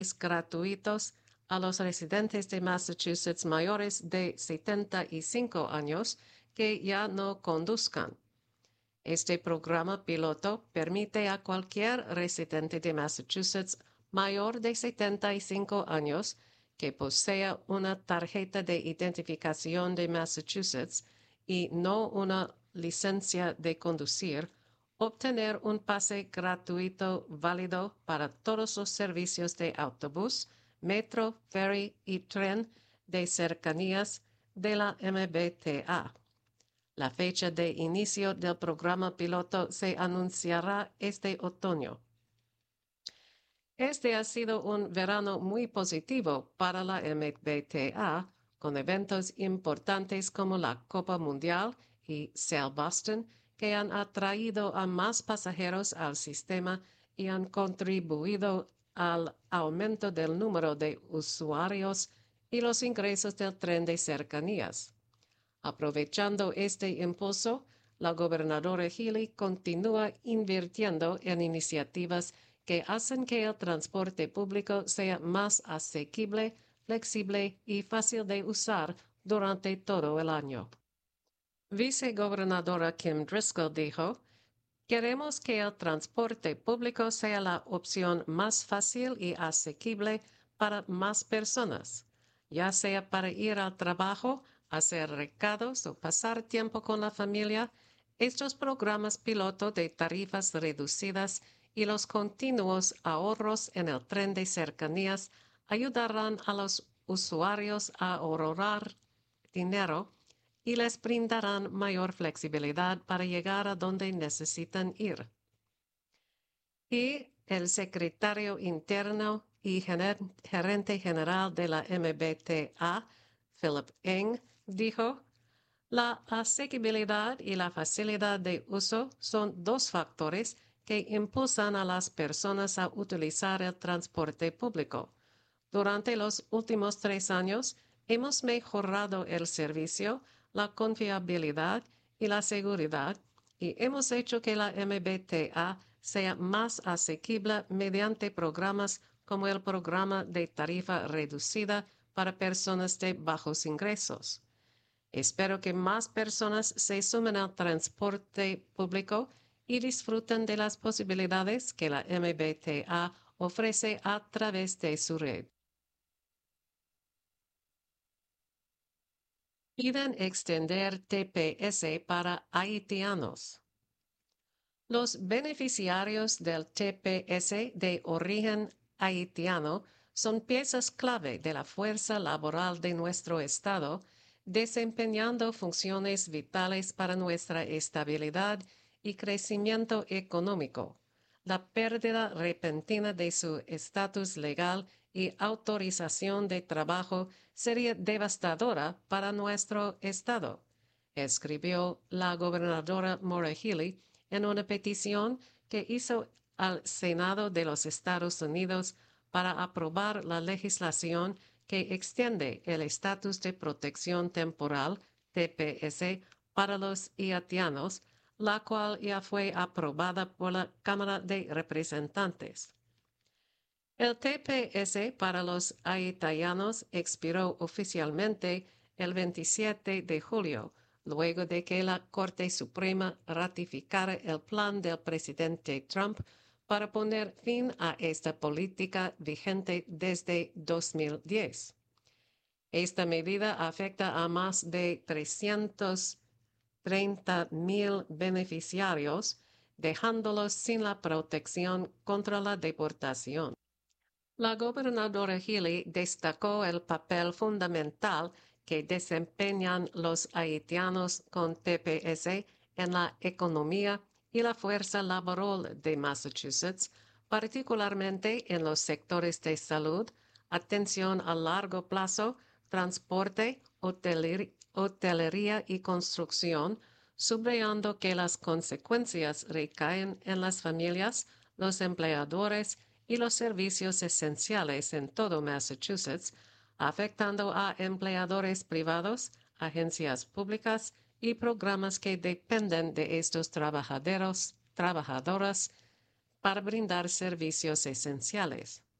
gratuitos a los residentes de Massachusetts mayores de 75 años que ya no conduzcan. Este programa piloto permite a cualquier residente de Massachusetts mayor de 75 años que posea una tarjeta de identificación de Massachusetts y no una licencia de conducir, obtener un pase gratuito válido para todos los servicios de autobús, metro, ferry y tren de cercanías de la MBTA. La fecha de inicio del programa piloto se anunciará este otoño. Este ha sido un verano muy positivo para la MBTA, con eventos importantes como la Copa Mundial y Sail Boston, que han atraído a más pasajeros al sistema y han contribuido al aumento del número de usuarios y los ingresos del tren de cercanías. Aprovechando este impulso, la gobernadora Healy continúa invirtiendo en iniciativas que hacen que el transporte público sea más asequible, flexible y fácil de usar durante todo el año. Vicegobernadora Kim Driscoll dijo: "Queremos que el transporte público sea la opción más fácil y asequible para más personas, ya sea para ir al trabajo, hacer recados o pasar tiempo con la familia. Estos programas piloto de tarifas reducidas y los continuos ahorros en el tren de cercanías ayudarán a los usuarios a ahorrar dinero y les brindarán mayor flexibilidad para llegar a donde necesitan ir". Y el secretario interno y gerente general de la MBTA, Philip Eng, dijo: "La asequibilidad y la facilidad de uso son dos factores que impulsan a las personas a utilizar el transporte público. Durante los últimos 3 años, hemos mejorado el servicio, la confiabilidad y la seguridad, y hemos hecho que la MBTA sea más asequible mediante programas como el programa de tarifa reducida para personas de bajos ingresos. Espero que más personas se sumen al transporte público y disfruten de las posibilidades que la MBTA ofrece a través de su red". Piden extender TPS para haitianos. Los beneficiarios del TPS de origen haitiano son piezas clave de la fuerza laboral de nuestro Estado, desempeñando funciones vitales para nuestra estabilidad y crecimiento económico. La pérdida repentina de su estatus legal y autorización de trabajo sería devastadora para nuestro Estado, escribió la gobernadora Maura Healey en una petición que hizo al Senado de los Estados Unidos para aprobar la legislación que extiende el estatus de protección temporal, TPS, para los haitianos, la cual ya fue aprobada por la Cámara de Representantes. El TPS para los haitianos expiró oficialmente el 27 de julio, luego de que la Corte Suprema ratificara el plan del presidente Trump para poner fin a esta política vigente desde 2010. Esta medida afecta a más de 330,000 beneficiarios, dejándolos sin la protección contra la deportación. La gobernadora Healy destacó el papel fundamental que desempeñan los haitianos con TPS en la economía y la fuerza laboral de Massachusetts, particularmente en los sectores de salud, atención a largo plazo, transporte, hotelería y construcción, subrayando que las consecuencias recaen en las familias, los empleadores y los servicios esenciales en todo Massachusetts, afectando a empleadores privados, agencias públicas y programas que dependen de estos trabajadoras para brindar servicios esenciales.